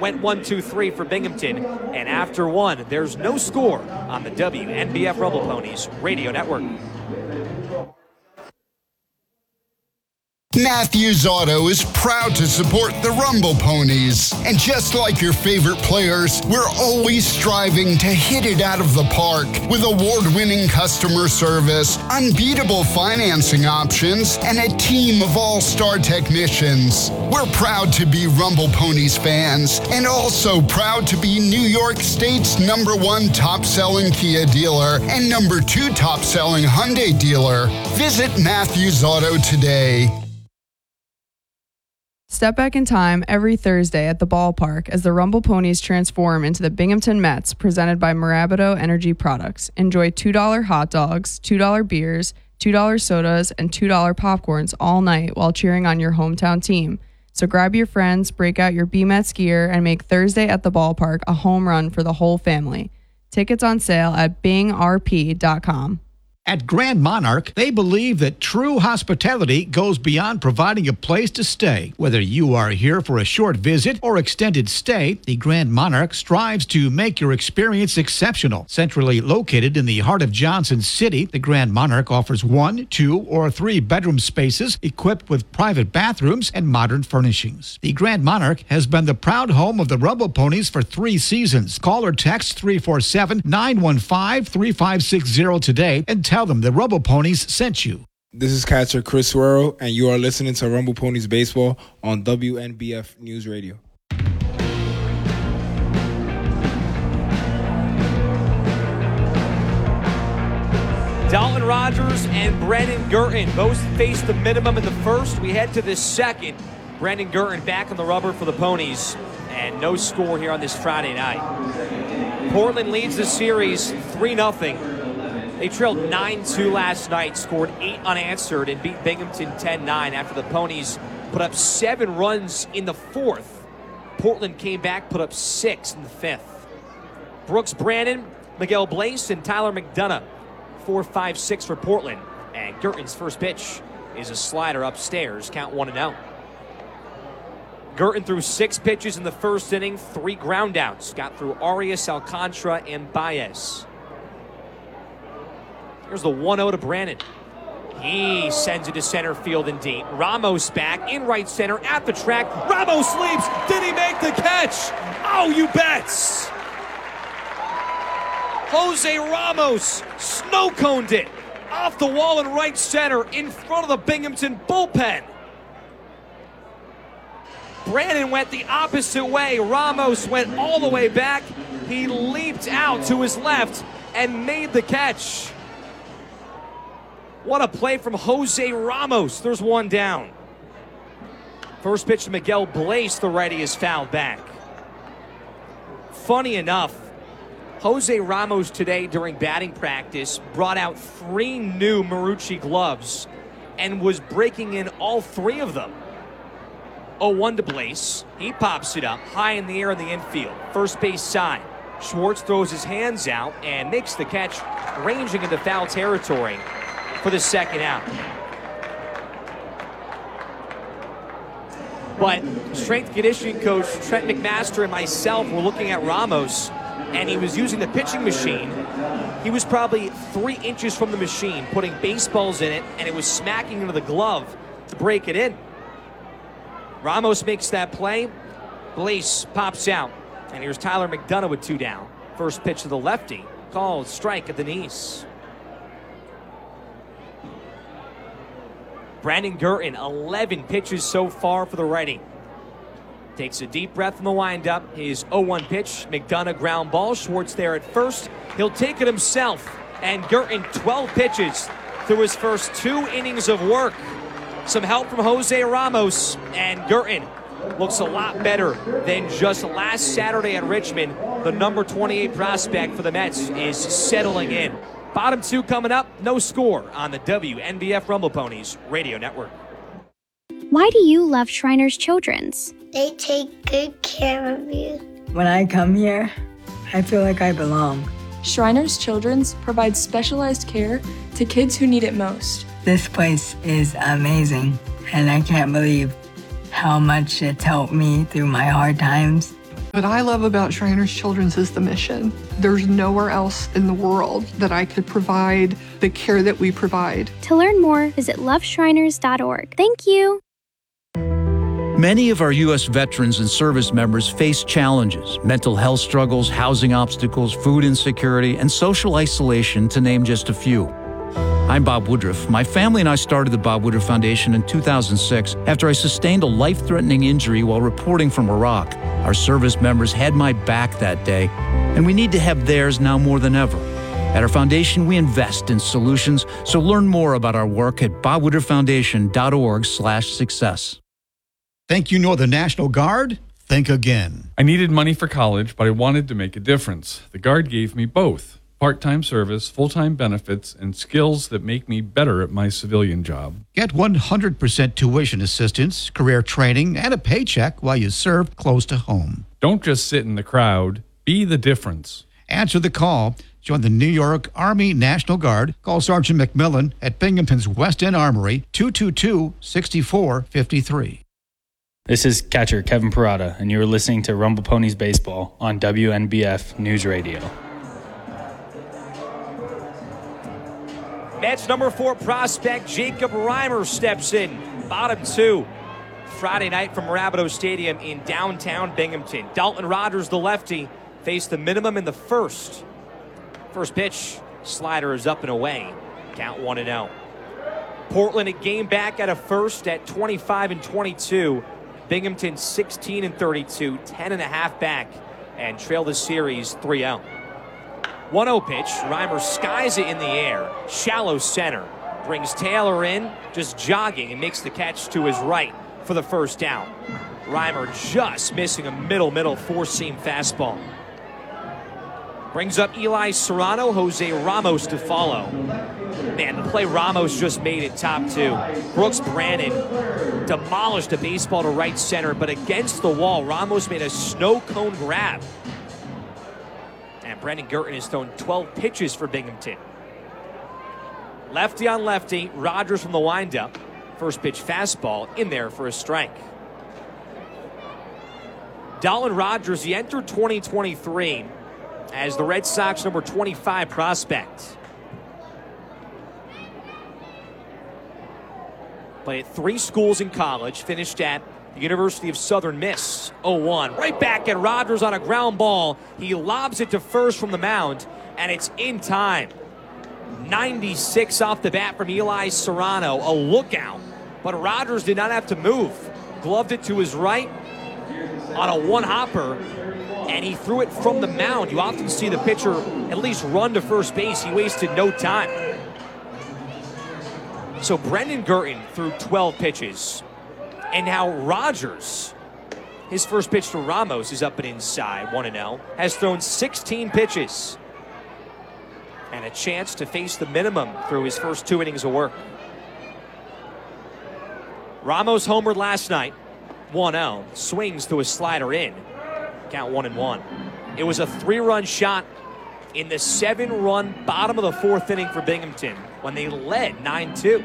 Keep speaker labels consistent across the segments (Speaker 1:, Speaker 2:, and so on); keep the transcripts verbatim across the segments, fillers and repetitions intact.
Speaker 1: went one two three for Binghamton. And after one, there's no score on the W N B F Rumble Ponies Radio Network.
Speaker 2: Matthews Auto is proud to support the Rumble Ponies. And just like your favorite players, we're always striving to hit it out of the park with award-winning customer service, unbeatable financing options, and a team of all-star technicians. We're proud to be Rumble Ponies fans and also proud to be New York State's number one top-selling Kia dealer and number two top-selling Hyundai dealer. Visit Matthews Auto today.
Speaker 3: Step back in time every Thursday at the ballpark as the Rumble Ponies transform into the Binghamton Mets, presented by Mirabito Energy Products. Enjoy two dollar hot dogs, two dollar beers, two dollar sodas, and two dollar popcorns all night while cheering on your hometown team. So grab your friends, break out your B-Mets gear, and make Thursday at the ballpark a home run for the whole family. Tickets on sale at bing r p dot com.
Speaker 4: At Grand Monarch, they believe that true hospitality goes beyond providing a place to stay. Whether you are here for a short visit or extended stay, the Grand Monarch strives to make your experience exceptional. Centrally located in the heart of Johnson City, the Grand Monarch offers one, two, or three bedroom spaces equipped with private bathrooms and modern furnishings. The Grand Monarch has been the proud home of the Rumble Ponies for three seasons. Call or text three four seven, nine one five, three five six zero today and tell them the Rumble Ponies sent you.
Speaker 5: This is catcher Chris Suero, and you are listening to Rumble Ponies Baseball on W N B F News Radio.
Speaker 1: Dalton Rogers and Brandon Gurton both faced the minimum in the first. We head to the second. Brandon Gurton back on the rubber for the Ponies, and no score here on this Friday night. Portland leads the series three nothing. They trailed nine two last night, scored eight unanswered, and beat Binghamton ten nine after the Ponies put up seven runs in the fourth. Portland came back, put up six in the fifth. Brooks Brandon, Miguel Blaise, and Tyler McDonough, four five six for Portland. And Gurton's first pitch is a slider upstairs, count one and oh. Gurton threw six pitches in the first inning, three groundouts. Got through Arias, Alcantara, and Baez. Here's the one oh to Brandon. He sends it to center field and deep. Ramos back in right center at the track. Ramos leaps. Did he make the catch? Oh, you bets. Jose Ramos snow-coned it off the wall in right center in front of the Binghamton bullpen. Brandon went the opposite way. Ramos went all the way back. He leaped out to his left and made the catch. What a play from Jose Ramos. There's one down. First pitch to Miguel Blaise, the righty, is fouled back. Funny enough, Jose Ramos today during batting practice brought out three new Marucci gloves and was breaking in all three of them. oh one to Blaise. He pops it up high in the air in the infield. First base side. Schwartz throws his hands out and makes the catch, ranging into foul territory for the second out. But strength conditioning coach Trent McMaster and myself were looking at Ramos, and he was using the pitching machine. He was probably three inches from the machine, putting baseballs in it, and it was smacking into the glove to break it in. Ramos makes that play. Blaise pops out, and here's Tyler McDonough with two down. First pitch to the lefty, called strike at the knees. Brandon Gurton, eleven pitches so far for the righty. Takes a deep breath in the windup. His oh one pitch, McDonough ground ball. Schwartz there at first. He'll take it himself. And Gurton, twelve pitches through his first two innings of work. Some help from Jose Ramos, and Gurton looks a lot better than just last Saturday at Richmond. The number twenty-eight prospect for the Mets is settling in. Bottom two coming up, no score on the W N B F Rumble Ponies Radio Network.
Speaker 6: Why do you love Shriners Children's?
Speaker 7: They take good care of you.
Speaker 8: When I come here, I feel like I belong.
Speaker 9: Shriners Children's provides specialized care to kids who need it most.
Speaker 8: This place is amazing, and I can't believe how much it's helped me through my hard times.
Speaker 10: What I love about Shriners Children's is the mission. There's nowhere else in the world that I could provide the care that we provide.
Speaker 6: To learn more, visit love shriners dot org. Thank you.
Speaker 11: Many of our U S veterans and service members face challenges, mental health struggles, housing obstacles, food insecurity, and social isolation, to name just a few. I'm Bob Woodruff. My family and I started the Bob Woodruff Foundation in two thousand six after I sustained a life-threatening injury while reporting from Iraq. Our service members had my back that day, and we need to have theirs now more than ever. At our foundation, we invest in solutions, so learn more about our work at bob woodruff foundation dot org slash success.
Speaker 4: Think you know the National Guard? Think again.
Speaker 12: I needed money for college, but I wanted to make a difference. The Guard gave me both. Part-time service, full-time benefits, and skills that make me better at my civilian job.
Speaker 4: Get one hundred percent tuition assistance, career training, and a paycheck while you serve close to home.
Speaker 12: Don't just sit in the crowd. Be the difference.
Speaker 4: Answer the call. Join the New York Army National Guard. Call Sergeant McMillan at Binghamton's West End Armory, two two two, six four five three.
Speaker 13: This is catcher Kevin Parada, and you're listening to Rumble Ponies Baseball on W N B F News Radio.
Speaker 1: Mets number four prospect Jacob Reimer steps in. Bottom two. Friday night from Rapido Stadium in downtown Binghamton. Dalton Rogers, the lefty, faced the minimum in the first. First pitch, slider is up and away. Count one and oh. Portland a game back at a first at twenty-five and twenty-two. Binghamton sixteen and thirty-two, ten and a half back, and trail the series three oh. one oh pitch. Reimer skies it in the air. Shallow center. Brings Taylor in, just jogging, and makes the catch to his right for the first down. Reimer just missing a middle, middle four-seam fastball. Brings up Eli Serrano, Jose Ramos to follow. Man, the play Ramos just made it top two. Brooks Brannon demolished a baseball to right center, but against the wall, Ramos made a snow cone grab. And Brandon Gurton has thrown twelve pitches for Binghamton. Lefty on lefty, Rogers from the windup. First pitch fastball in there for a strike. Dalton Rogers, he entered twenty twenty-three as the Red Sox number twenty-five prospect. Played at three schools in college, finished at the University of Southern Miss. oh one. Right back at Rogers on a ground ball. He lobs it to first from the mound, and it's in time. ninety-six off the bat from Eli Serrano. A lookout. But Rogers did not have to move. Gloved it to his right on a one-hopper, and he threw it from the mound. You often see the pitcher at least run to first base. He wasted no time. So Brendan Gurton threw twelve pitches. And now Rogers, his first pitch to Ramos is up and inside, one and oh, has thrown sixteen pitches. And a chance to face the minimum through his first two innings of work. Ramos homered last night, one oh, swings to a slider in. Count one and one. It was a three-run shot in the seven-run bottom of the fourth inning for Binghamton when they led nine two.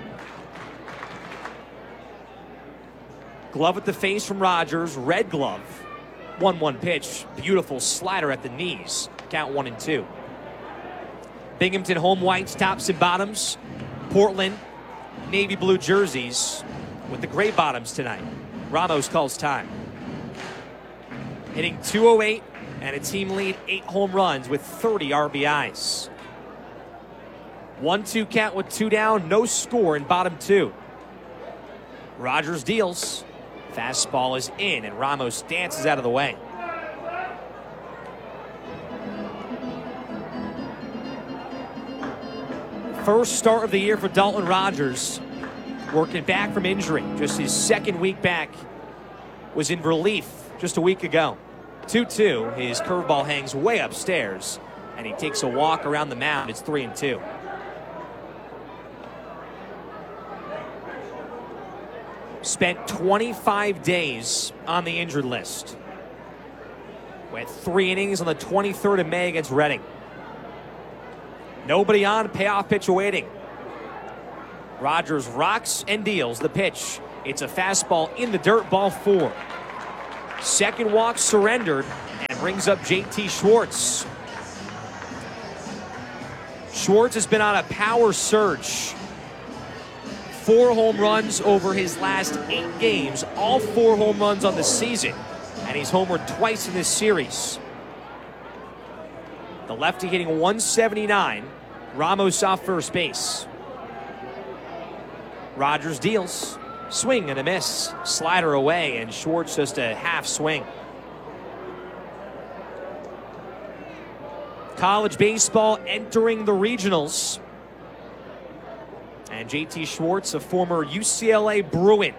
Speaker 1: Glove at the face from Rogers, red glove. one one pitch, beautiful slider at the knees. Count one and two. Binghamton home whites, tops and bottoms. Portland, navy blue jerseys with the gray bottoms tonight. Ramos calls time. Hitting two oh eight and a team lead eight home runs with thirty R B Is. one two count with two down, no score in bottom two. Rogers deals. Fastball is in and Ramos dances out of the way. First start of the year for Dalton Rogers. Working back from injury. Just his second week back. Was in relief just a week ago. two two. His curveball hangs way upstairs. And he takes a walk around the mound. It's three and two. Spent twenty-five days on the injured list. Went three innings on the twenty-third of May against Reading. Nobody on, payoff pitch awaiting. Rogers rocks and deals the pitch. It's a fastball in the dirt, ball four. Second walk surrendered, and brings up J T Schwartz. Schwartz has been on a power surge. Four home runs over his last eight games, all four home runs on the season, and he's homered twice in this series. The lefty hitting one seventy-nine, Ramos off first base. Rogers deals, swing and a miss, slider away, and Schwartz just a half swing. College baseball entering the regionals. And J T Schwartz, a former U C L A Bruin.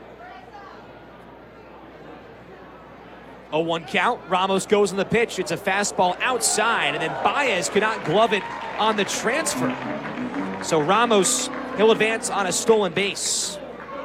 Speaker 1: oh one count. Ramos goes on the pitch. It's a fastball outside, and then Baez could not glove it on the transfer. So Ramos, he'll advance on a stolen base.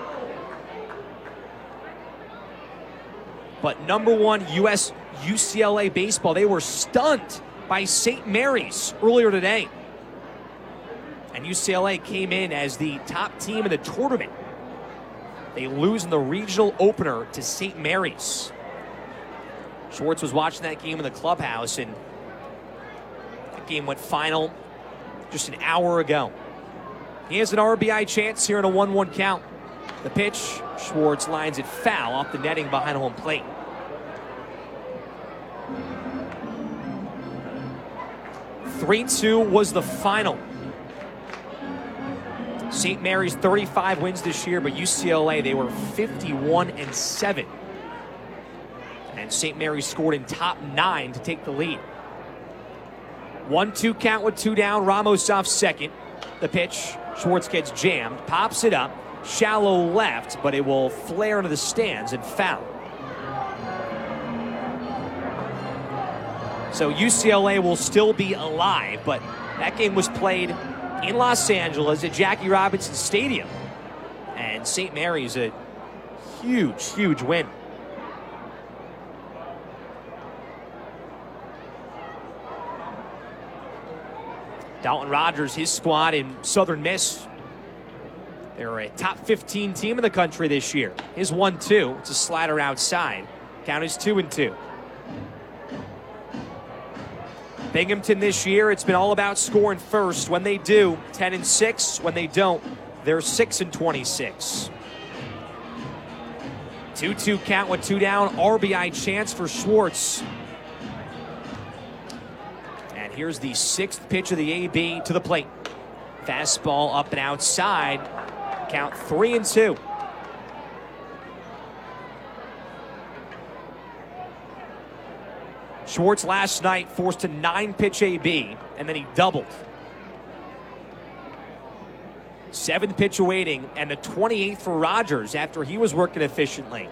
Speaker 1: But number one U S U C L A baseball, they were stunned by Saint Mary's earlier today. And U C L A came in as the top team in the tournament. They lose in the regional opener to Saint Mary's. Schwartz was watching that game in the clubhouse, and that game went final just an hour ago. He has an R B I chance here in a one one count. The pitch, Schwartz lines it foul off the netting behind home plate. three two was the final. Saint Mary's thirty-five wins this year, but U C L A, they were fifty-one and seven. And Saint Mary's scored in top nine to take the lead. one two count with two down. Ramos off second. The pitch, Schwartz gets jammed, pops it up, shallow left, but it will flare into the stands and foul. So U C L A will still be alive, but that game was played in Los Angeles at Jackie Robinson Stadium. And Saint Mary's a huge, huge win. Dalton Rogers, his squad in Southern Miss, they're a top fifteen team in the country this year. His one two, it's a slider outside. Count is two and two. Binghamton this year, it's been all about scoring first. When they do, ten and six. When they don't, they're six and twenty-six. two two count with two down. R B I chance for Schwartz. And here's the sixth pitch of the A B to the plate. Fastball up and outside. Count three and two. Schwartz last night forced a nine-pitch A B, and then he doubled. Seventh pitch awaiting, and the twenty-eighth for Rogers after he was working efficiently.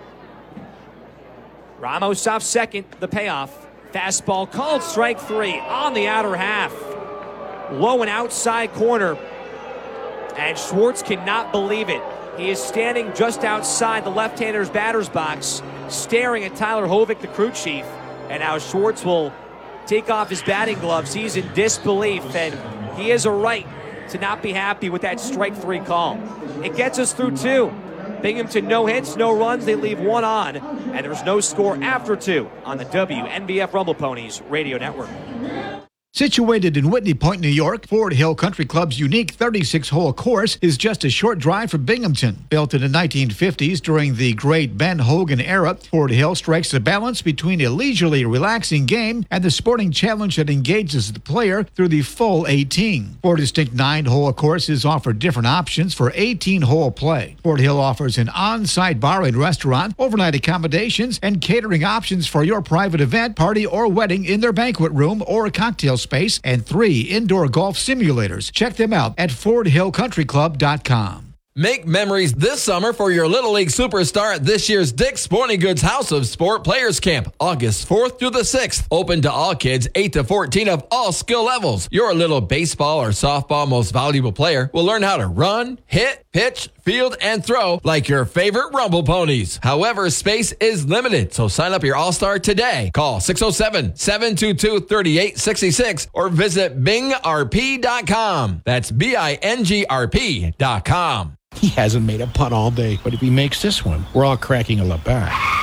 Speaker 1: Ramos off second, the payoff. Fastball called strike three on the outer half. Low and outside corner. And Schwartz cannot believe it. He is standing just outside the left-hander's batter's box, staring at Tyler Hovick, the crew chief. And now Schwartz will take off his batting gloves. He's in disbelief, and he has a right to not be happy with that strike three call. It gets us through two. Binghamton, no hits, no runs. They leave one on, and there's no score after two on the W N B F Rumble Ponies Radio Network.
Speaker 4: Situated in Whitney Point, New York, Ford Hill Country Club's unique thirty-six hole course is just a short drive from Binghamton. Built in the nineteen fifties during the great Ben Hogan era, Ford Hill strikes a balance between a leisurely, relaxing game and the sporting challenge that engages the player through the full eighteen. Four distinct nine-hole courses offer different options for eighteen-hole play. Ford Hill offers an on-site bar and restaurant, overnight accommodations, and catering options for your private event, party, or wedding in their banquet room or cocktail space, and three indoor golf simulators. Check them out at ford hill country club dot com.
Speaker 14: Make memories this summer for your Little League superstar at this year's Dick's Sporting Goods House of Sport Players Camp, August fourth through the sixth. Open to all kids eight to fourteen of all skill levels. Your little baseball or softball most valuable player will learn how to run, hit, pitch, field, and throw like your favorite Rumble Ponies. However, space is limited, so sign up your All-Star today. Call six oh seven, seven two two, three eight six six or visit bing r p dot com. That's B I N G R P dot com.
Speaker 15: He hasn't made a putt all day, but if he makes this one, we're all cracking a Labatt.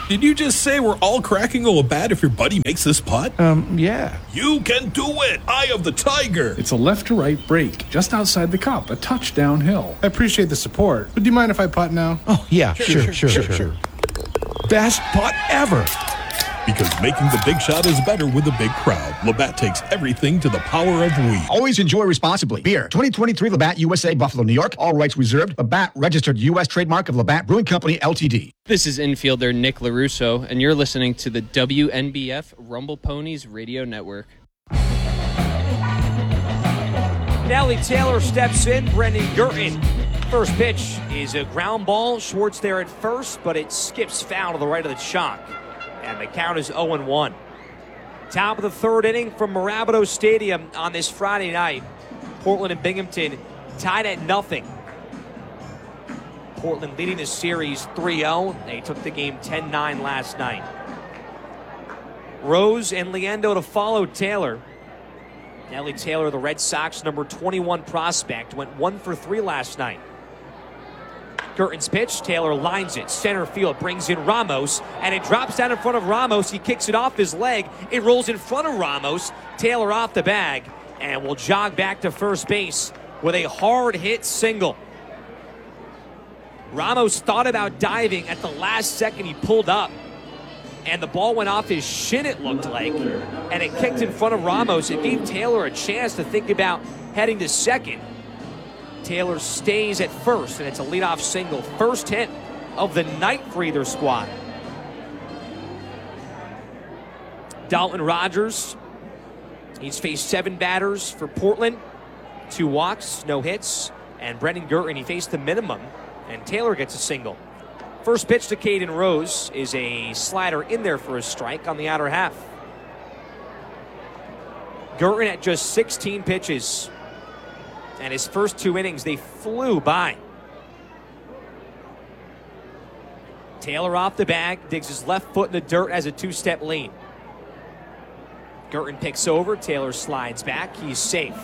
Speaker 15: Did you just say we're all cracking a Labatt if your buddy makes this putt?
Speaker 12: Um, yeah.
Speaker 15: You can do it! Eye of the tiger!
Speaker 12: It's a left to right break, just outside the cup, a touch downhill.
Speaker 16: I appreciate the support, but do you mind if I putt now?
Speaker 12: Oh, yeah, sure, sure, sure, sure. sure.
Speaker 15: Best putt ever! Because making the big shot is better with a big crowd. Labatt takes everything to the power of we.
Speaker 4: Always enjoy responsibly. Beer. twenty twenty-three Labatt U S A, Buffalo, New York. All rights reserved. Labatt, registered U S trademark of Labatt Brewing Company, L T D.
Speaker 17: This is infielder Nick LaRusso, and you're listening to the W N B F Rumble Ponies Radio Network.
Speaker 1: Nelly Taylor steps in. Brendan Gurton. First pitch is a ground ball. Schwartz there at first, but it skips foul to the right of the chalk. And the count is oh and one. Top of the third inning from Mirabito Stadium on this Friday night. Portland and Binghamton tied at nothing. Portland leading the series three oh. They took the game ten nine last night. Rose and Leendo to follow Taylor. Nelly Taylor, the Red Sox number twenty-one prospect, went one for three last night. Gurton's pitch, Taylor lines it, center field, brings in Ramos, and it drops down in front of Ramos. He kicks it off his leg. It rolls in front of Ramos. Taylor off the bag, and will jog back to first base with a hard hit single. Ramos thought about diving. At the last second, he pulled up, and the ball went off his shin, it looked like, and it kicked in front of Ramos. It gave Taylor a chance to think about heading to second. Taylor stays at first, and it's a leadoff single. First hit of the night for either squad. Dalton Rogers, he's faced seven batters for Portland. Two walks, no hits. And Brendan Gurton, he faced the minimum, and Taylor gets a single. First pitch to Caden Rose is a slider in there for a strike on the outer half. Gurton at just sixteen pitches. And his first two innings, they flew by. Taylor off the bag, digs his left foot in the dirt as a two-step lean. Gurton picks over, Taylor slides back, he's safe.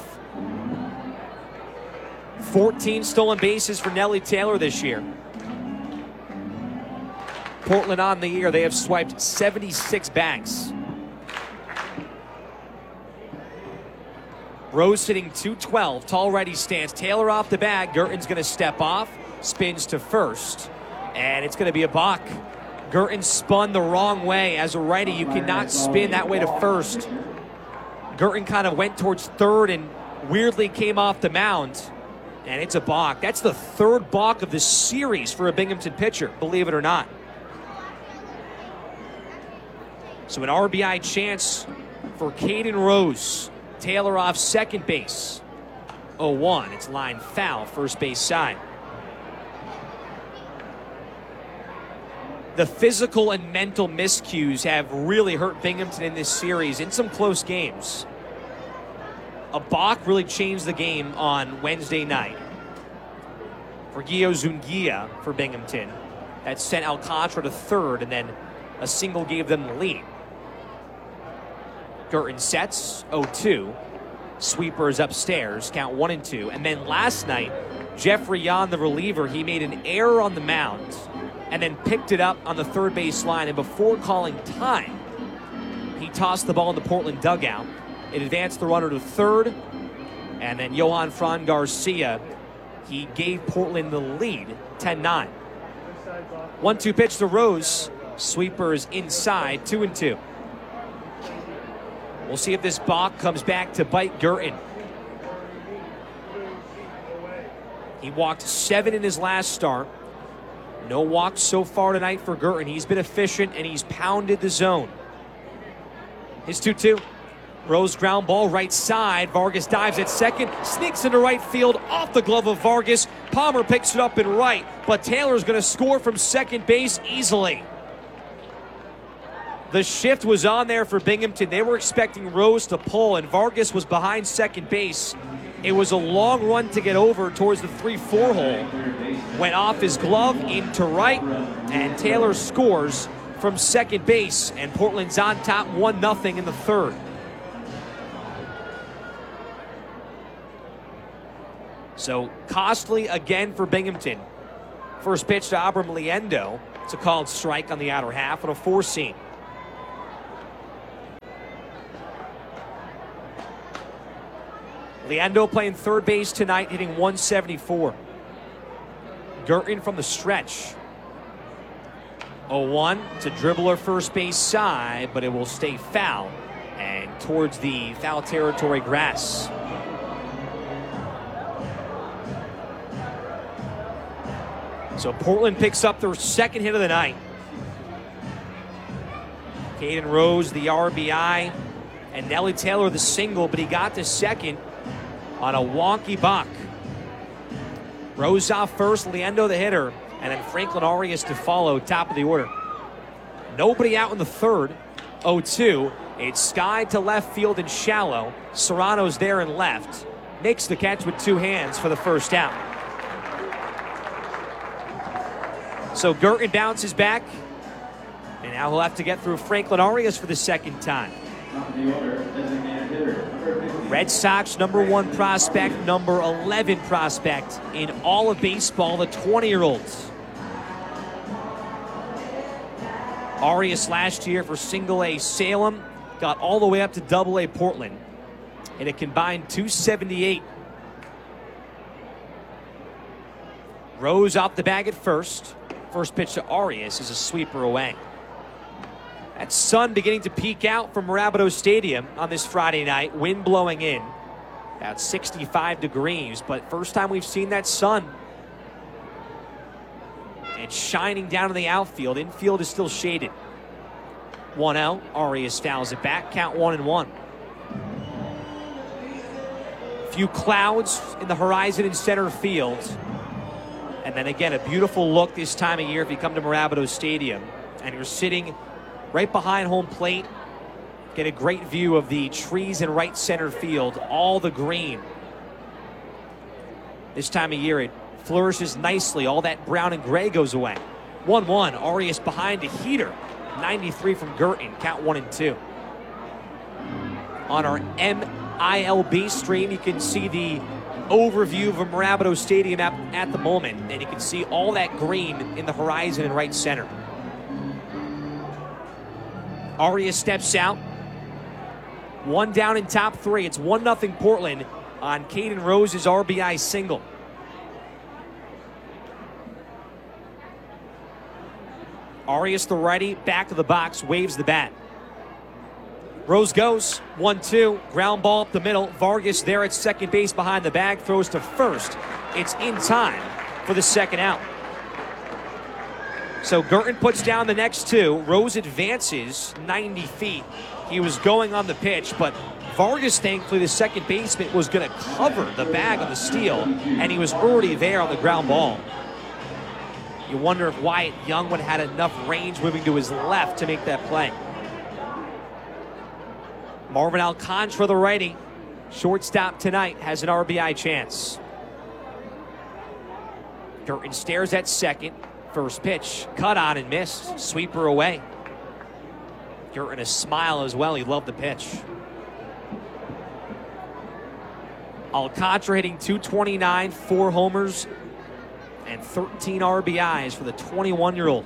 Speaker 1: fourteen stolen bases for Nelly Taylor this year. Portland on the year, they have swiped seventy-six bags. Rose hitting two twelve, tall righty stance. Taylor off the bag. Gurton's going to step off, spins to first, and it's going to be a balk. Gurton spun the wrong way. As a righty, you cannot spin that way to first. Gurton kind of went towards third and weirdly came off the mound, and it's a balk. That's the third balk of the series for a Binghamton pitcher, believe it or not. So an R B I chance for Caden Rose. Taylor off second base. oh one. It's line foul, first base side. The physical and mental miscues have really hurt Binghamton in this series in some close games. A balk really changed the game on Wednesday night. For Gio Zungia for Binghamton, that sent Alcantara to third, and then a single gave them the lead. Gurton sets, oh two. Sweepers upstairs, count one and two. And then last night, Jeffrey Yon, the reliever, he made an error on the mound and then picked it up on the third base line. And before calling time, he tossed the ball in the Portland dugout. It advanced the runner to third. And then Johan Fran Garcia, he gave Portland the lead, ten nine. one two pitch to Rose. Sweepers inside, two and two. We'll see if this balk comes back to bite Gurton. He walked seven in his last start. No walks so far tonight for Gurton. He's been efficient, and he's pounded the zone. His two two. Rose ground ball right side. Vargas dives at second. Sneaks into right field off the glove of Vargas. Palmer picks it up in right, but Taylor's going to score from second base easily. The shift was on there for Binghamton. They were expecting Rose to pull, and Vargas was behind second base. It was a long run to get over towards the three four hole. Went off his glove into right, and Taylor scores from second base, and Portland's on top one nothing in the third. So costly again for Binghamton. First pitch to Abram Liendo. It's a called strike on the outer half on a four-seam. Liendo playing third base tonight, hitting one seventy-four. Gurton from the stretch. oh one. It's a dribbler first base side, but it will stay foul and towards the foul territory grass. So Portland picks up their second hit of the night. Caden Rose, the R B I, and Nelly Taylor, the single, but he got the second on a wonky buck. Rose off first, Liendo the hitter, and then Franklin Arias to follow, top of the order. Nobody out in the third. oh two. It's Sky to left field and shallow. Serrano's there and left. Makes the catch with two hands for the first out. So Gurton bounces back, and now he'll have to get through Franklin Arias for the second time. Red Sox number one prospect, number eleven prospect in all of baseball, the twenty-year-olds. Arias last year for single A Salem, got all the way up to double A Portland, and a combined two seventy-eight. Rose off the bag at first. First pitch to Arias is a sweeper away. That sun beginning to peek out from Mirabito Stadium on this Friday night. Wind blowing in. About sixty-five degrees, but first time we've seen that sun. It's shining down in the outfield. Infield is still shaded. one out. Arias fouls it back. Count one and one. A few clouds in the horizon in center field. And then again, a beautiful look this time of year if you come to Mirabito Stadium and you're sitting right behind home plate. Get a great view of the trees in right center field, all the green. This time of year, it flourishes nicely. All that brown and gray goes away. one one, Arias behind a heater. ninety-three from Gurton, count one and two. On our M I L B stream, you can see the overview of Mirabito Stadium at, at the moment, and you can see all that green in the horizon in right center. Arias steps out. One down in top three. It's one nothing Portland on Caden Rose's R B I single. Arias, the righty, back to the box, waves the bat. Rose goes, one two, ground ball up the middle. Vargas there at second base behind the bag, throws to first. It's in time for the second out. So Gurton puts down the next two. Rose advances ninety feet. He was going on the pitch, but Vargas, thankfully, the second baseman, was going to cover the bag on the steal, and he was already there on the ground ball. You wonder if Wyatt Young would have had enough range moving to his left to make that play. Marvin Alcantara, the righty, shortstop tonight, has an R B I chance. Gurton stares at second. First pitch, cut on and missed. Sweeper away. Gurton a smile as well. He loved the pitch. Alcantara hitting two twenty-nine, four homers, and thirteen R B Is for the twenty-one-year-old.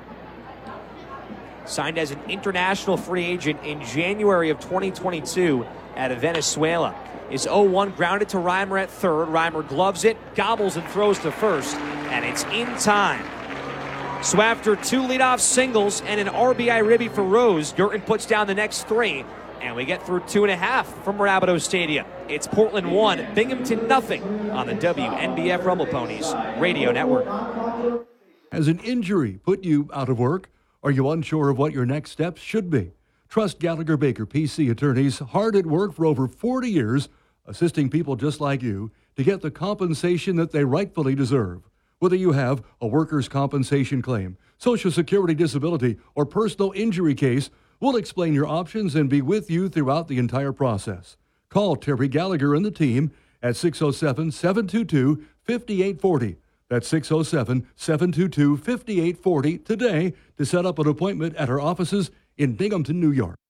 Speaker 1: Signed as an international free agent in January of twenty twenty-two out of Venezuela. Is oh one grounded to Reimer at third. Reimer gloves it, gobbles and throws to first, and it's in time. So after two leadoff singles and an R B I ribby for Rose, Gurton puts down the next three, and we get through two and a half from Mirabito Stadium. It's Portland one, Binghamton nothing on the W N B F Rumble Ponies Radio Network.
Speaker 18: Has an injury put you out of work? Are you unsure of what your next steps should be? Trust Gallagher Baker P C attorneys, hard at work for over forty years, assisting people just like you to get the compensation that they rightfully deserve. Whether you have a workers' compensation claim, Social Security disability, or personal injury case, we'll explain your options and be with you throughout the entire process. Call Terry Gallagher and the team at six oh seven, seven two two, five eight four oh. That's six oh seven, seven two two, five eight four oh today to set up an appointment at our offices in Binghamton, New York.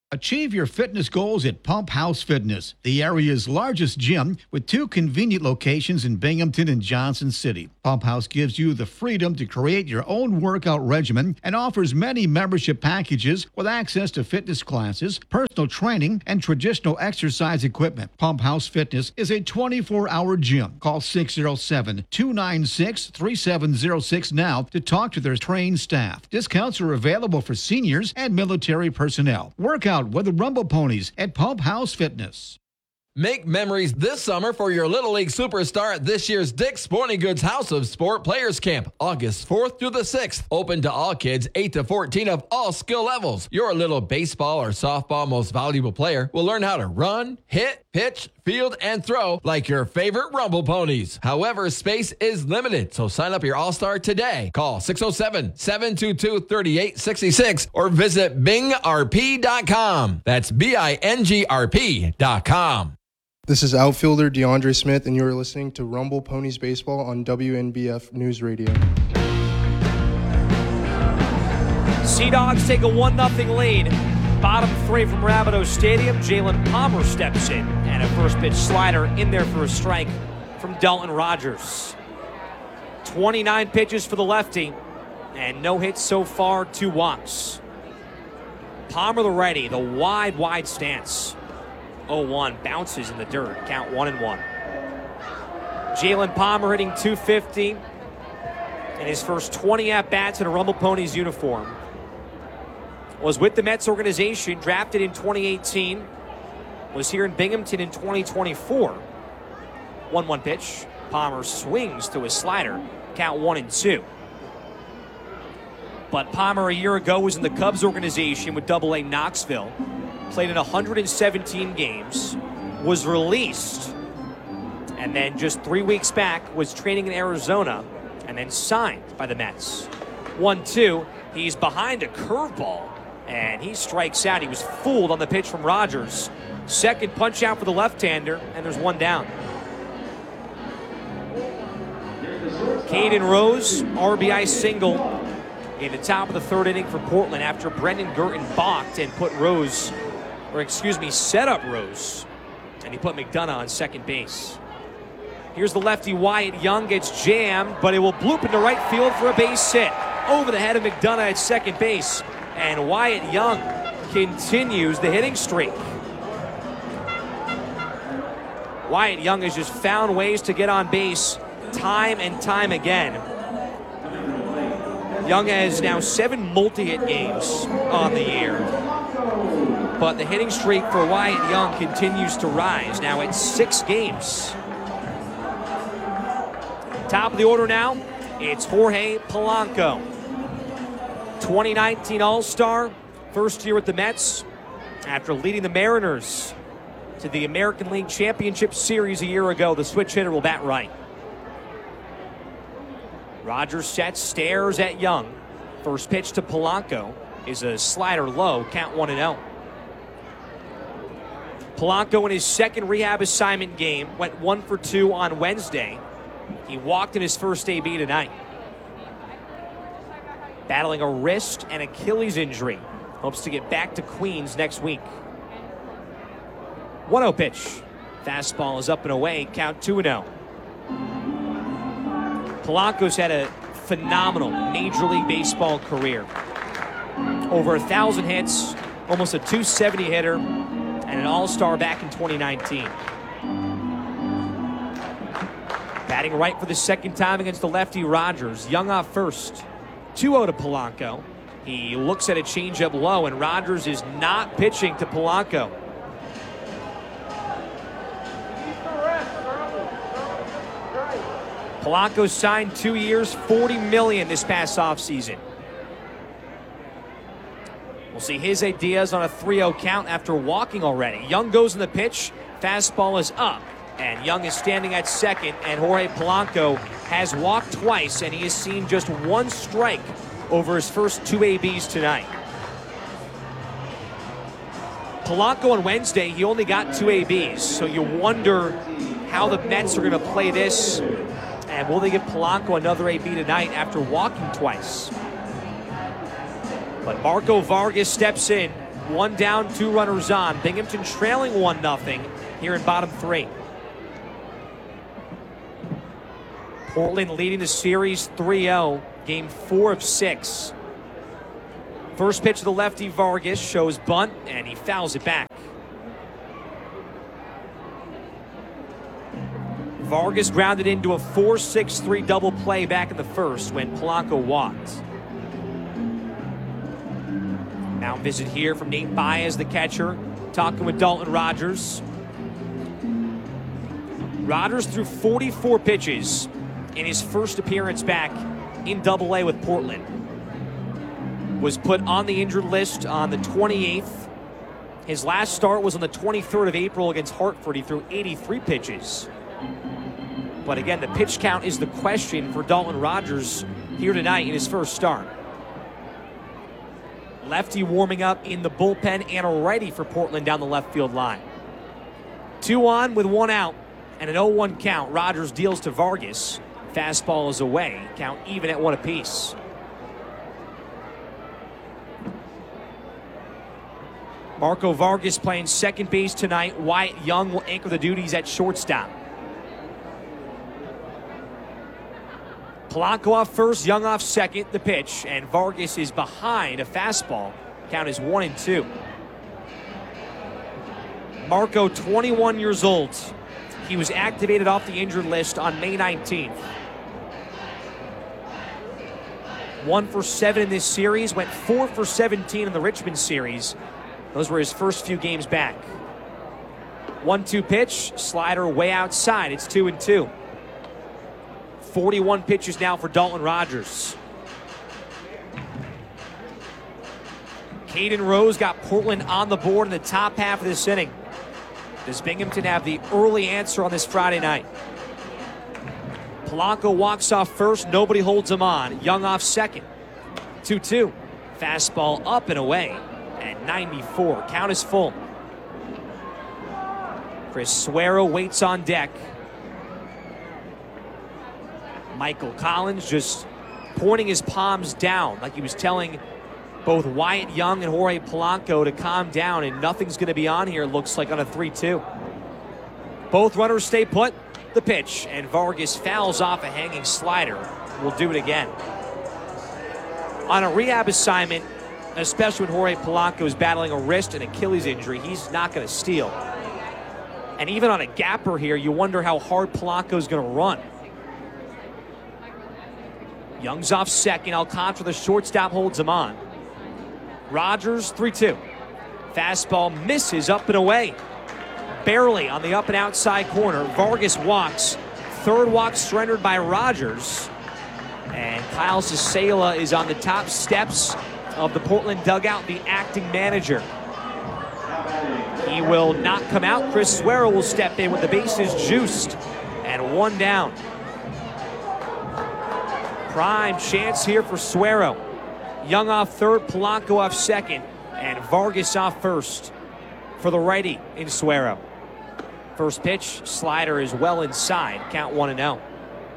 Speaker 4: Achieve your fitness goals at Pump House Fitness, the area's largest gym with two convenient locations in Binghamton and Johnson City. Pump House gives you the freedom to create your own workout regimen and offers many membership packages with access to fitness classes, personal training, and traditional exercise equipment. Pump House Fitness is a twenty-four hour gym. Call six oh seven, two nine six, three seven oh six now to talk to their trained staff. Discounts are available for seniors and military personnel. Workout with the Rumble Ponies at Pump House Fitness.
Speaker 14: Make memories this summer for your Little League superstar at this year's Dick's Sporting Goods House of Sport Players Camp, August fourth through the sixth. Open to all kids eight to fourteen of all skill levels. Your little baseball or softball most valuable player will learn how to run, hit, pitch, field, and throw like your favorite Rumble Ponies. However, space is limited, so sign up your All-Star today. Call six oh seven, seven two two, three eight six six or visit bing r p dot com. That's B I N G R P dot com.
Speaker 19: This is outfielder DeAndre Smith, and you're listening to Rumble Ponies Baseball on W N B F News Radio.
Speaker 1: Sea Dogs take a one nothing lead. Bottom three from Rabideau Stadium. Jalen Palmer steps in, and a first pitch slider in there for a strike from Dalton Rogers. twenty-nine pitches for the lefty, and no hits so far, two walks. Palmer the righty, the wide, wide stance. oh one, bounces in the dirt, count one and one. Jalen Palmer hitting two fifty in his first twenty at-bats in a Rumble Ponies uniform. Was with the Mets organization, drafted in twenty eighteen, was here in Binghamton in twenty twenty-four. one one pitch, Palmer swings to a slider, count one and two. But Palmer a year ago was in the Cubs organization with Double A Knoxville. Played in one hundred seventeen games, was released, and then just three weeks back was training in Arizona, and then signed by the Mets. one two, he's behind a curveball, and he strikes out. He was fooled on the pitch from Rogers. Second punch out for the left-hander, and there's one down. Caden Rose, R B I single in the top of the third inning for Portland after Brendan Gurton balked and put Rose or excuse me, set up Rose, and he put McDonough on second base. Here's the lefty Wyatt Young, gets jammed, but it will bloop into right field for a base hit. Over the head of McDonough at second base, and Wyatt Young continues the hitting streak. Wyatt Young has just found ways to get on base time and time again. Young has now seven multi-hit games on the year. But the hitting streak for Wyatt Young continues to rise. Now it's six games. Top of the order now, it's Jorge Polanco. twenty nineteen All-Star, first year with the Mets after leading the Mariners to the American League Championship Series a year ago. The switch hitter will bat right. Rogers sets, stares at Young. First pitch to Polanco is a slider low, count one and oh. Polanco in his second rehab assignment game went one for two on Wednesday. He walked in his first A B tonight. Battling a wrist and Achilles injury. Hopes to get back to Queens next week. one oh pitch. Fastball is up and away, count two and oh. Polanco's had a phenomenal Major League Baseball career. Over a thousand hits, almost a two seventy hitter, and an All-Star back in twenty nineteen. Batting right for the second time against the lefty Rogers. Young off first. two oh to Polanco. He looks at a changeup low, and Rogers is not pitching to Polanco. Polanco signed two years, forty million dollars this past offseason. We'll see his ideas on a three oh count after walking already. Young goes in the pitch. Fastball is up. And Young is standing at second. And Jorge Polanco has walked twice. And he has seen just one strike over his first two A Bs tonight. Polanco on Wednesday, he only got two A Bs. So you wonder how the Mets are going to play this. And will they give Polanco another A B tonight after walking twice? But Marco Vargas steps in. One down, two runners on. Binghamton trailing one nothing here in bottom three. Portland leading the series three oh, game four of six. First pitch of the lefty Vargas shows bunt, and he fouls it back. Vargas grounded into a four six three double play back in the first when Polanco walked. Now visit here from Nate Baez, the catcher, talking with Dalton Rogers. Rogers threw forty-four pitches in his first appearance back in Double A with Portland. Was put on the injured list on the twenty-eighth. His last start was on the twenty-third of April against Hartford. He threw eighty-three pitches. But again, the pitch count is the question for Dalton Rogers here tonight in his first start. Lefty warming up in the bullpen and a righty for Portland down the left field line. Two on with one out and an oh one count. Rogers deals to Vargas. Fastball is away. Count even at one apiece. Marco Vargas playing second base tonight. Wyatt Young will anchor the duties at shortstop. Polanco off first, Young off second, the pitch, and Vargas is behind a fastball. Count is one and two. Marco, twenty-one years old. He was activated off the injured list on May nineteenth. One for seven in this series, went four for seventeen in the Richmond series. Those were his first few games back. one two pitch, slider way outside. It's two and two. forty-one pitches now for Dalton Rogers. Caden Rose got Portland on the board in the top half of this inning. Does Binghamton have the early answer on this Friday night? Polanco walks off first. Nobody holds him on. Young off second. two two. Fastball up and away. At ninety-four. Count is full. Chris Suero waits on deck. Michael Collins just pointing his palms down like he was telling both Wyatt Young and Jorge Polanco to calm down, and nothing's going to be on here, looks like, on a three two. Both runners stay put. The pitch, and Vargas fouls off a hanging slider. Will do it again. On a rehab assignment, especially when Jorge Polanco is battling a wrist and Achilles injury, he's not going to steal. And even on a gapper here, you wonder how hard Polanco's going to run. Young's off second. Alcantara, the shortstop, holds him on. Rogers, three two. Fastball misses up and away. Barely on the up and outside corner. Vargas walks. Third walk surrendered by Rogers. And Kyle Cicela is on the top steps of the Portland dugout, the acting manager. He will not come out. Chris Suero will step in with the bases juiced. And one down. Prime chance here for Suero. Young off third, Polanco off second, and Vargas off first for the righty in Suero. First pitch, slider is well inside. Count one and oh.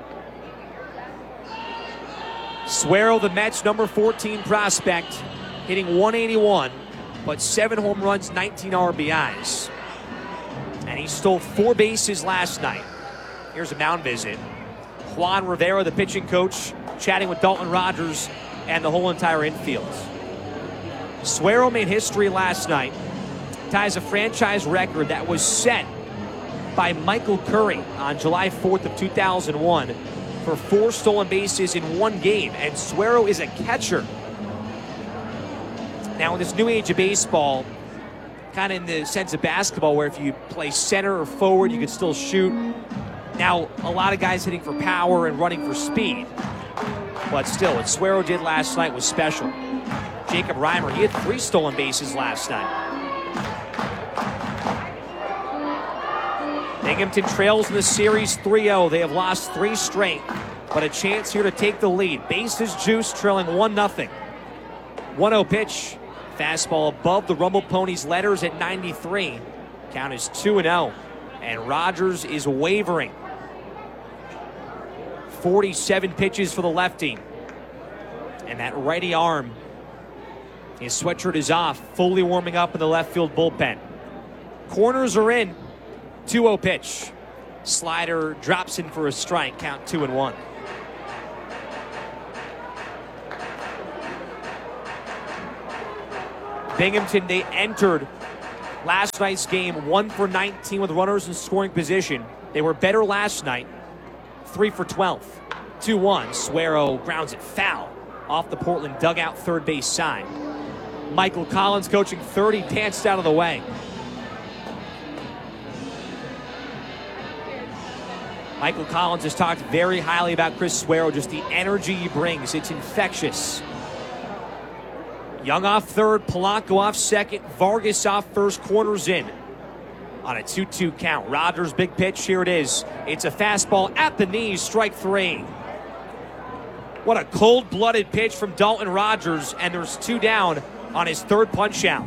Speaker 1: Suero, the Mets' number fourteen prospect, hitting one eighty-one, but seven home runs, nineteen R B Is. And he stole four bases last night. Here's a mound visit. Juan Rivera, the pitching coach, chatting with Dalton Rogers and the whole entire infield. Suero made history last night. Ties a franchise record that was set by Michael Curry on July fourth of two thousand one for four stolen bases in one game, and Suero is a catcher. Now in this new age of baseball, kind of in the sense of basketball where if you play center or forward, you can still shoot. Now a lot of guys hitting for power and running for speed. But still, what Suero did last night was special. Jacob Reimer, he had three stolen bases last night. Binghamton trails in the series three oh. They have lost three straight, but a chance here to take the lead. Bases juiced, trailing one nothing. one oh pitch. Fastball above the Rumble Ponies letters at ninety-three. Count is two and oh. And Rogers is wavering. forty-seven pitches for the lefty. And that righty arm His sweatshirt is off, fully warming up in the left field bullpen. Corners are in. two oh pitch. Slider drops in for a strike. Count two and one. Binghamton, they entered last night's game one for nineteen with runners in scoring position. They were better last night, three for twelve. two one. Suero grounds it foul off the Portland dugout third base side. Michael Collins coaching third. He danced out of the way. Michael Collins has talked very highly about Chris Suero, just the energy he brings. It's infectious. Young off third, Polanco off second, Vargas off first, corners in. On a two two count. Rogers, big pitch, here it is. It's a fastball at the knees, strike three. What a cold-blooded pitch from Dalton Rogers, and there's two down on his third punch out.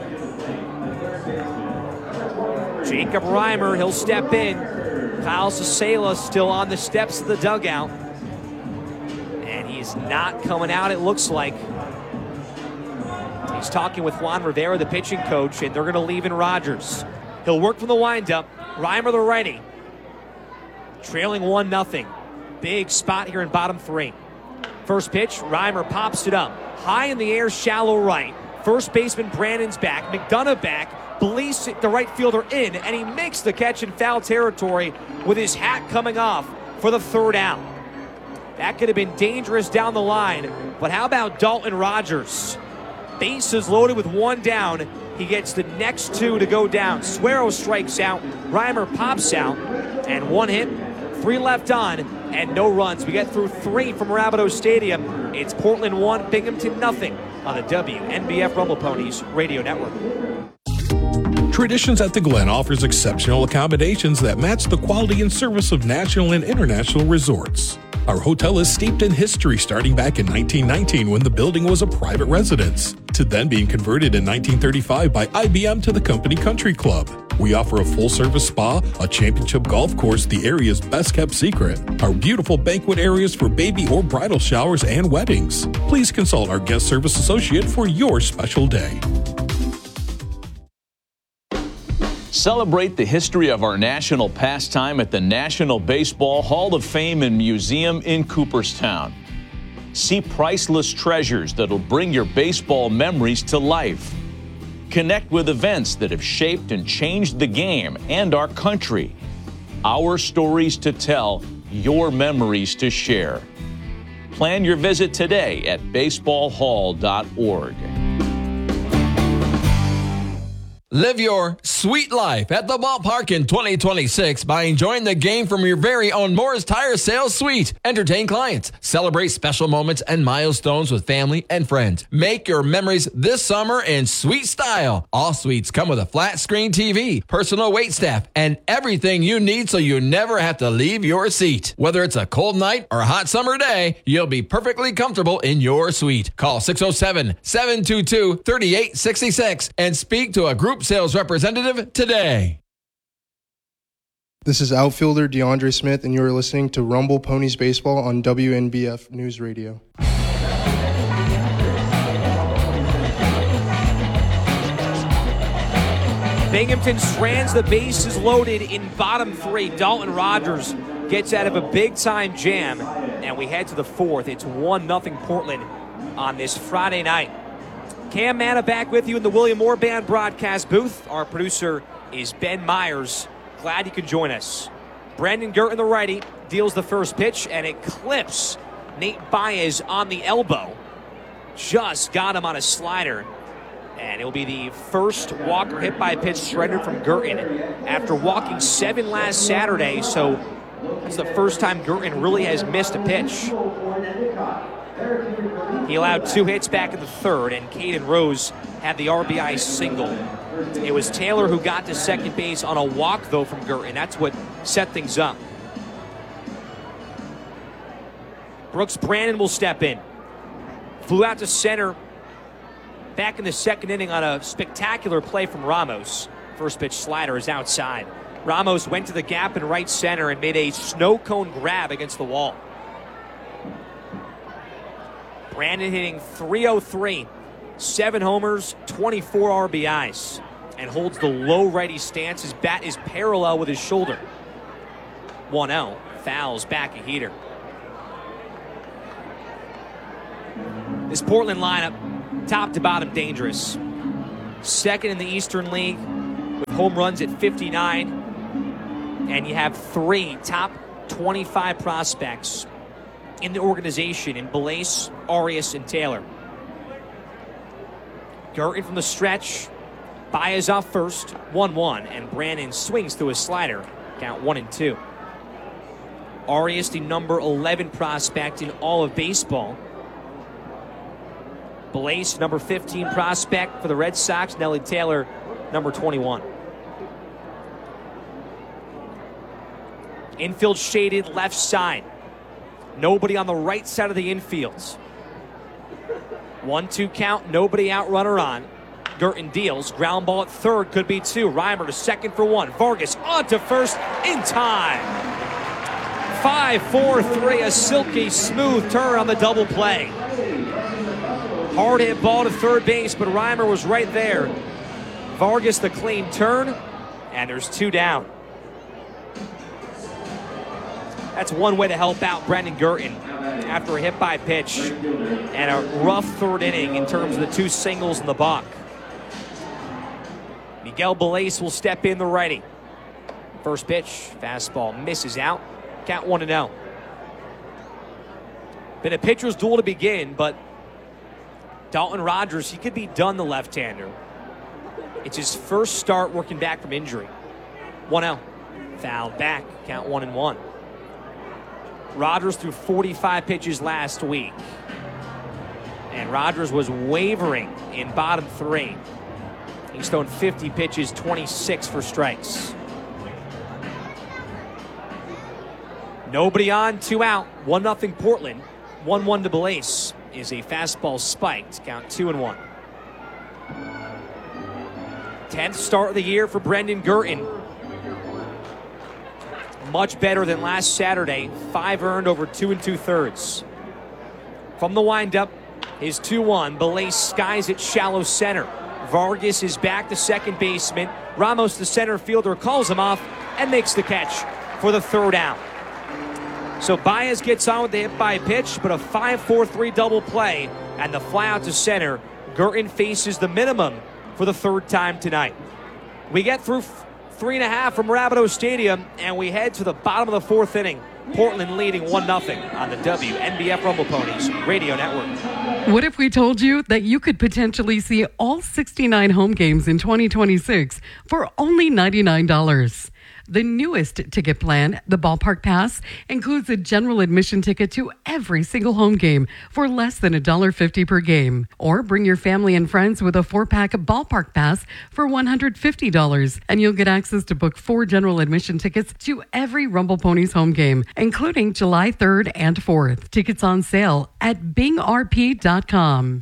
Speaker 1: Jacob Reimer, he'll step in. Kyle Sasela still on the steps of the dugout. And he's not coming out, it looks like. He's talking with Juan Rivera, the pitching coach, and they're going to leave in Rogers. He'll work from the windup. Reimer, the righty. Trailing one nothing. Big spot here in bottom three. First pitch, Reimer pops it up. High in the air, shallow right. First baseman Brandon's back. McDonough back. Blease, the right fielder, in, and he makes the catch in foul territory with his hat coming off for the third out. That could have been dangerous down the line, but how about Dalton Rogers? Bases loaded with one down. He gets the next two to go down. Suero strikes out. Reimer pops out, and one hit, three left on, and no runs. We get through three from Rapido Stadium. It's Portland one, Binghamton nothing on the W N B F Rumble Ponies Radio Network.
Speaker 15: Traditions at the Glen offers exceptional accommodations that match the quality and service of national and international resorts. Our hotel is steeped in history, starting back in nineteen nineteen when the building was a private residence, to then being converted in nineteen thirty-five by I B M to the Company Country Club. We offer a full-service spa, a championship golf course, the area's best-kept secret, our beautiful banquet areas for baby or bridal showers and weddings. Please consult our guest service associate for your special day.
Speaker 20: Celebrate the history of our national pastime at the National Baseball Hall of Fame and Museum in Cooperstown. See priceless treasures that'll bring your baseball memories to life. Connect with events that have shaped and changed the game and our country. Our stories to tell, your memories to share. Plan your visit today at baseball hall dot org.
Speaker 14: Live your sweet life at the ballpark in twenty twenty-six by enjoying the game from your very own Moore's Tire Sales Suite. Entertain clients, celebrate special moments and milestones with family and friends. Make your memories this summer in sweet style. All suites come with a flat screen T V, personal waitstaff, and everything you need so you never have to leave your seat. Whether it's a cold night or a hot summer day, you'll be perfectly comfortable in your suite. Call six oh seven, seven two two, three eight six six and speak to a group sales representative today.
Speaker 19: This is outfielder DeAndre Smith, and you are listening to Rumble Ponies Baseball on W N B F News Radio.
Speaker 1: Binghamton strands the bases loaded in bottom three. Dalton Rogers gets out of a big-time jam, and we head to the fourth. It's one nothing Portland on this Friday night. Cam Manna back with you in the William Moore Band broadcast booth. Our producer is Ben Myers. Glad you could join us. Brandon Gurton, the righty, deals the first pitch, and it clips Nate Baez on the elbow. Just got him on a slider. And it'll be the first walker hit by a pitch surrendered from Gurton after walking seven last Saturday. So it's the first time Gurton really has missed a pitch. He allowed two hits back in the third, and Caden Rose had the R B I single. It was Taylor who got to second base on a walk, though, from Gurton. That's what set things up. Brooks Brandon will step in. Flew out to center back in the second inning on a spectacular play from Ramos. First pitch slider is outside. Ramos went to the gap in right center and made a snow cone grab against the wall. Brandon hitting three oh three Seven homers, twenty-four R B Is, and holds the low righty stance. His bat is parallel with his shoulder. one oh, fouls back a heater. This Portland lineup, top to bottom, dangerous. Second in the Eastern League with home runs at fifty-nine. And you have three top twenty-five prospects in the organization in Belace, Arias, and Taylor. Gurton from the stretch. Baez off first, one one, and Brandon swings to his slider. Count one and two. Arias, the number eleven prospect in all of baseball. Belace, number fifteen prospect for the Red Sox. Nelly Taylor, number twenty-one. Infield shaded left side. Nobody on the right side of the infield. one two count, nobody out, runner on. Gurton deals, ground ball at third, could be two. Reimer to second for one. Vargas on to first in time. five four three, a silky smooth turn on the double play. Hard hit ball to third base, but Reimer was right there. Vargas the clean turn, and there's two down. That's one way to help out Brandon Gurton after a hit by pitch and a rough third inning in terms of the two singles in the balk. Miguel Belace will step in, the righty. First pitch, fastball misses out. Count one to oh. Been a pitcher's duel to begin, but Dalton Rogers, he could be done, the left-hander. It's his first start working back from injury. one oh. Fouled back. Count one and one. Rogers threw forty-five pitches last week. And Rogers was wavering in bottom three. He's thrown fifty pitches, twenty-six for strikes. Nobody on, two out. one nothing Portland. one one to Belace is a fastball spiked. Count two and one. tenth start of the year for Brandon Gurton. Much better than last Saturday. Five earned over two and two thirds. From the windup, his two one. Belace skies at shallow center. Vargas is back to second baseman. Ramos, the center fielder, calls him off and makes the catch for the third out. So Baez gets on with the hit by pitch, but a five four three double play and the fly out to center. Gurton faces the minimum for the third time tonight. We get through three and a half from Rapido Stadium, and we head to the bottom of the fourth inning. Portland leading one nothing on the W N B F Rumble Ponies Radio Network.
Speaker 21: What if we told you that you could potentially see all sixty-nine home games in twenty twenty-six for only ninety-nine dollars? The newest ticket plan, the Ballpark Pass, includes a general admission ticket to every single home game for less than one dollar fifty per game. Or bring your family and friends with a four-pack Ballpark Pass for one hundred fifty dollars, and you'll get access to book four general admission tickets to every Rumble Ponies home game, including July third and fourth. Tickets on sale at bing r p dot com.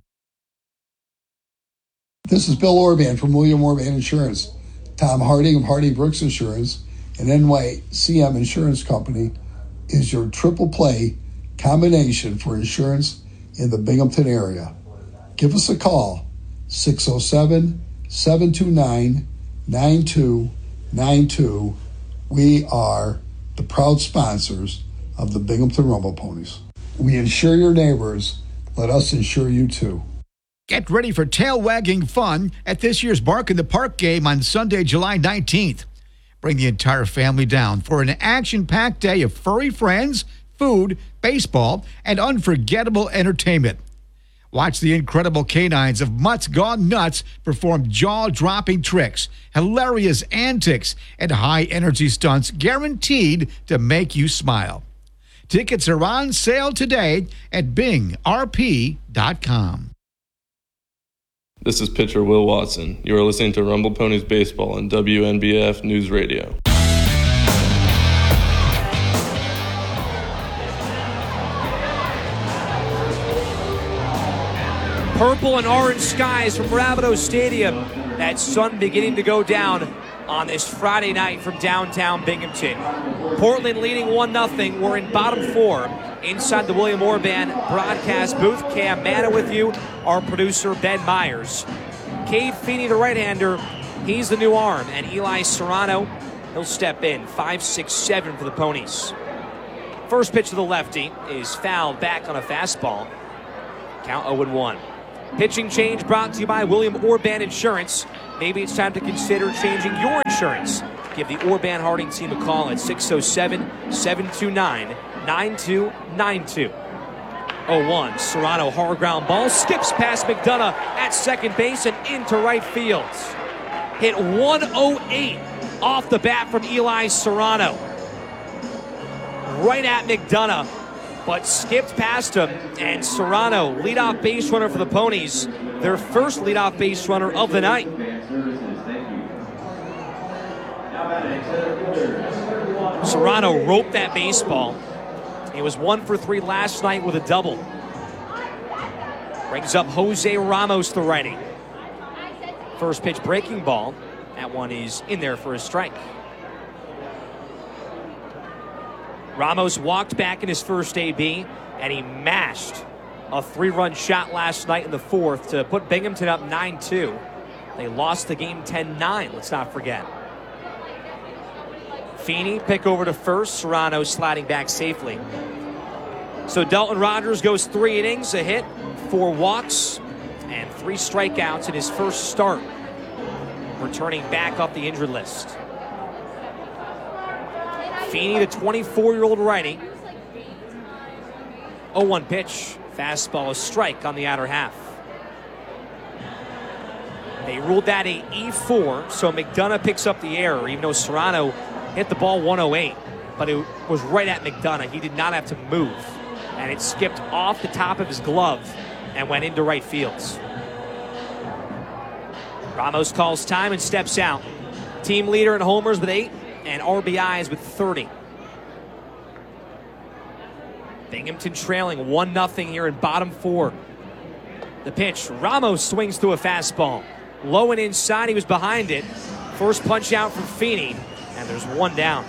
Speaker 22: This is Bill Orban from William Orban Insurance. Tom Harding of Harding Brooks Insurance and N Y C M Insurance Company is your triple play combination for insurance in the Binghamton area. Give us a call, six oh seven, seven two nine, nine two nine two. We are the proud sponsors of the Binghamton Rumble Ponies. We insure your neighbors. Let us insure you too.
Speaker 4: Get ready for tail-wagging fun at this year's Bark in the Park game on Sunday, July nineteenth. Bring the entire family down for an action-packed day of furry friends, food, baseball, and unforgettable entertainment. Watch the incredible canines of Mutts Gone Nuts perform jaw-dropping tricks, hilarious antics, and high-energy stunts guaranteed to make you smile. Tickets are on sale today at bing r p dot com.
Speaker 23: This is pitcher Will Watson. You are listening to Rumble Ponies Baseball on W N B F News Radio.
Speaker 1: Purple and orange skies from Rapido Stadium. That sun beginning to go down on this Friday night from downtown Binghamton. Portland leading one nothing. We're in bottom four. inside the William Orban broadcast booth. Cam Manna with you, our producer Ben Myers. Cade Feeney, the right-hander, he's the new arm, and Eli Serrano, he'll step in. five six seven for the Ponies. First pitch to the lefty is fouled back on a fastball. Count oh one. Pitching change brought to you by William Orban Insurance. Maybe it's time to consider changing your insurance. Give the Orban Harding team a call at six oh seven, seven two nine, nine two nine two. oh one. Serrano, hard ground ball, skips past McDonough at second base and into right field. Hit one oh eight off the bat from Eli Serrano. Right at McDonough, but skipped past him. And Serrano, leadoff base runner for the Ponies, their first leadoff base runner of the night. Serrano roped that baseball. He was one for three last night with a double. Brings up Jose Ramos, the righty. First pitch breaking ball. That one is in there for a strike. Ramos walked back in his first A B, and he mashed a three-run shot last night in the fourth to put Binghamton up nine two. They lost the game ten nine, let's not forget. Feeney, pick over to first. Serrano sliding back safely. So Dalton Rogers goes three innings, a hit, four walks, and three strikeouts in his first start, returning back up the injured list. Feeney, the twenty-four-year-old righty. oh one pitch. Fastball, a strike on the outer half. They ruled that a E four, so McDonough picks up the error, even though Serrano hit the ball one oh eight. But it was right at McDonough. He did not have to move. And it skipped off the top of his glove and went into right field. Ramos calls time and steps out. Team leader in homers with eight and R B Is with thirty. Binghamton trailing one nothing here in bottom four. The pitch, Ramos swings through a fastball. Low and inside, he was behind it. First punch out from Feeney, and there's one down.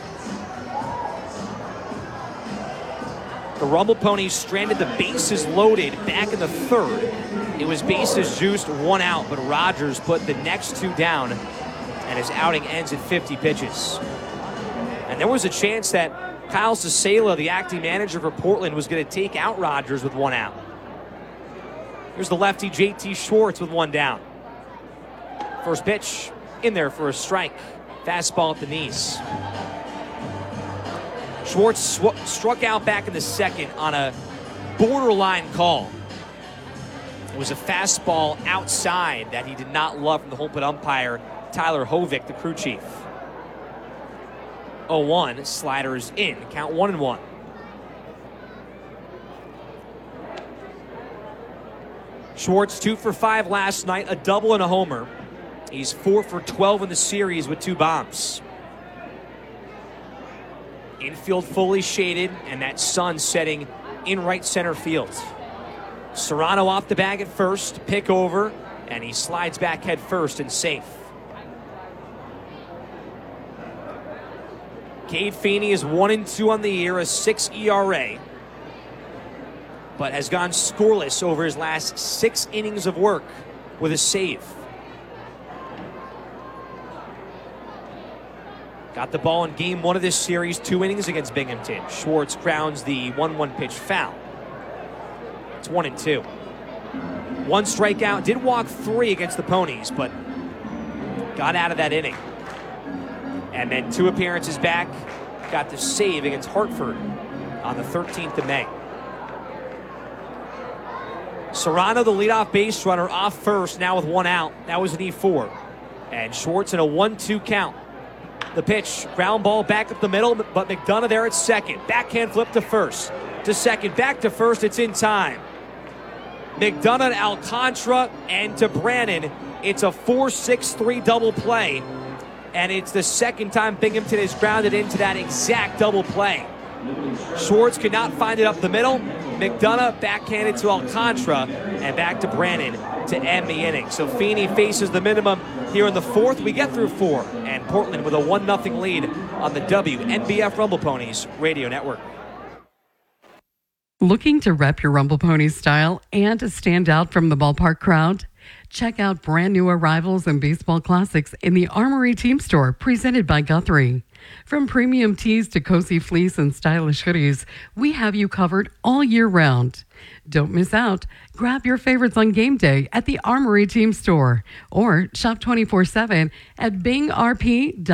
Speaker 1: The Rumble Ponies stranded the bases loaded back in the third. It was bases juiced, one out, but Rogers put the next two down, and his outing ends at fifty pitches. And there was a chance that Kyle Sasela, the acting manager for Portland, was going to take out Rogers with one out. Here's the lefty J T Schwartz with one down. First pitch in there for a strike. Fastball at the knees. Schwartz sw- struck out back in the second on a borderline call. It was a fastball outside that he did not love from the home plate umpire, Tyler Hovick, the crew chief. oh one, sliders in. Count one and one. Schwartz two for five last night, a double and a homer. He's four for twelve in the series with two bombs. Infield fully shaded, and that sun setting in right center field. Serrano off the bag at first, pick over, and he slides back head first and safe. Cade Feeney is one and two on the year, a six E R A, but has gone scoreless over his last six innings of work with a save. Got the ball in game one of this series, two innings against Binghamton. Schwartz grounds the one one pitch foul. It's one and two. One strikeout, did walk three against the Ponies, but got out of that inning. And then two appearances back, got the save against Hartford on the thirteenth of May. Serrano, the leadoff base runner, off first, now with one out. That was an E four. And Schwartz in a one two count. The pitch, ground ball back up the middle, but McDonough there at second. Backhand flip to first. To second, back to first, it's in time. McDonough to Alcantara and to Brannon. It's a four six three double play. And it's the second time Binghamton has grounded into that exact double play. Schwartz could not find it up the middle. McDonough backhanded to Alcantara and back to Brannon to end the inning. So Feeney faces the minimum here in the fourth. We get through four, and Portland with a one nothing lead on the W N B F Rumble Ponies Radio Network.
Speaker 21: Looking to rep your Rumble Ponies style and to stand out from the ballpark crowd? Check out brand new arrivals and baseball classics in the Armory Team Store, presented by Guthrie. From premium tees to cozy fleece and stylish hoodies, we have you covered all year round. Don't miss out. Grab your favorites on game day at the Armory Team Store or shop twenty-four seven at bing r p dot com.